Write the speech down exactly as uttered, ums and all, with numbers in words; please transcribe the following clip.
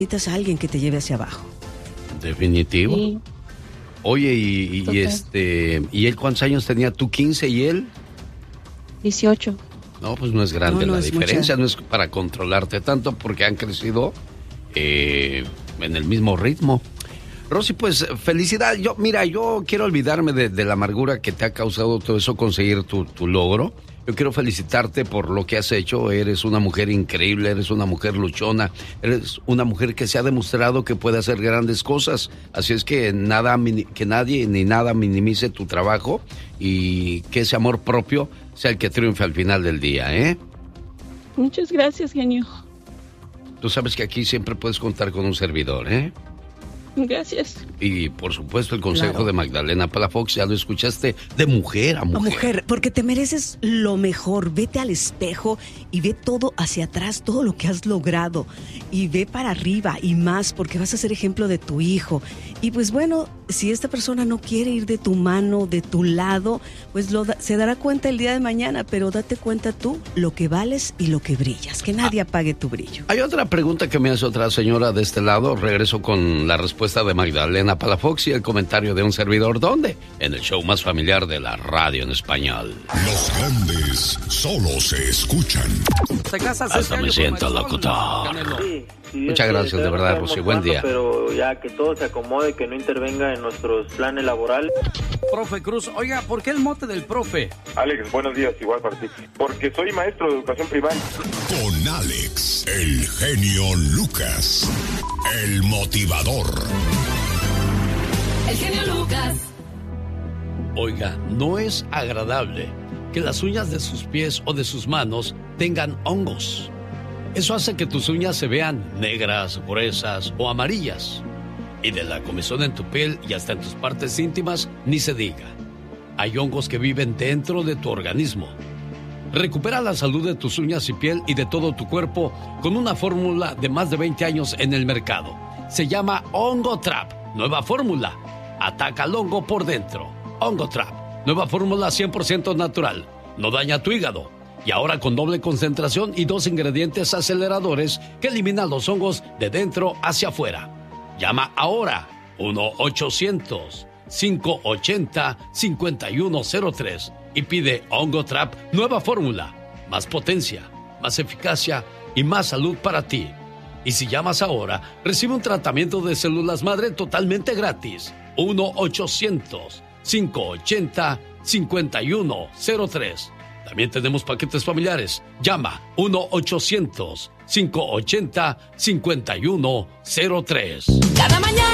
necesitas a alguien que te lleve hacia abajo. Definitivo. Sí. Oye, y, y este, ¿y él cuántos años tenía? ¿Tú quince y él? dieciocho. No, pues no es grande No, no la es diferencia, mucha. no es para controlarte tanto porque han crecido eh, en el mismo ritmo. Rosy, pues felicidad. Yo, mira, yo quiero olvidarme de, de la amargura que te ha causado todo eso, conseguir tu, tu logro. Yo quiero felicitarte por lo que has hecho. Eres una mujer increíble, eres una mujer luchona, eres una mujer que se ha demostrado que puede hacer grandes cosas. Así es que nada, que nadie ni nada minimice tu trabajo y que ese amor propio sea el que triunfe al final del día, ¿eh? Muchas gracias, genio. Tú sabes que aquí siempre puedes contar con un servidor, ¿eh? Gracias. Y por supuesto el consejo Claro. de Magdalena Palafox, ya lo escuchaste, de mujer a A mujer. mujer, porque te mereces lo mejor. Vete al espejo y ve todo hacia atrás, todo lo que has logrado. Y ve para arriba y más, porque vas a ser ejemplo de tu hijo. Y pues bueno, si esta persona no quiere ir de tu mano, de tu lado, pues lo da- se dará cuenta el día de mañana, pero date cuenta tú lo que vales y lo que brillas. Que nadie apague tu brillo. Hay otra pregunta que me hace otra señora de este lado. Regreso con la respuesta de Magdalena Palafox y el comentario de un servidor. ¿Dónde? En el show más familiar de la radio en español. Los grandes solo se escuchan. ¿Te casas Hasta este me año siento con Marisol? locutor. Canelo. Sí, sí, Muchas sí, gracias, de todavía no verdad, sabemos Rosy. Buen cuándo, día. Pero ya que todo se acomode, que no intervenga en nuestros planes laborales. Profe Cruz, oiga, ¿por qué el mote del profe? Alex, buenos días, igual para ti. Porque soy maestro de educación primaria. Con Alex, el genio Lucas, el motivador. El genio Lucas. Oiga, no es agradable que las uñas de sus pies o de sus manos tengan hongos. Eso hace que tus uñas se vean negras, gruesas o amarillas. Y de la comezón en tu piel y hasta en tus partes íntimas, ni se diga. Hay hongos que viven dentro de tu organismo. Recupera la salud de tus uñas y piel y de todo tu cuerpo con una fórmula de más de veinte años en el mercado. Se llama Hongo Trap. Nueva fórmula. Ataca al hongo por dentro. Hongo Trap. Nueva fórmula cien por ciento natural. No daña tu hígado. Y ahora con doble concentración y dos ingredientes aceleradores que eliminan los hongos de dentro hacia afuera. Llama ahora. uno ochocientos, cinco ochenta, cincuenta y uno cero tres y pide Hongo Trap Nueva fórmula. Más potencia, más eficacia y más salud para ti. Y si llamas ahora, recibe un tratamiento de células madre totalmente gratis. uno ochocientos, cinco ochenta, cincuenta y uno cero tres. También tenemos paquetes familiares. Llama uno ochocientos, cinco ochenta, cincuenta y uno cero tres. Cada mañana.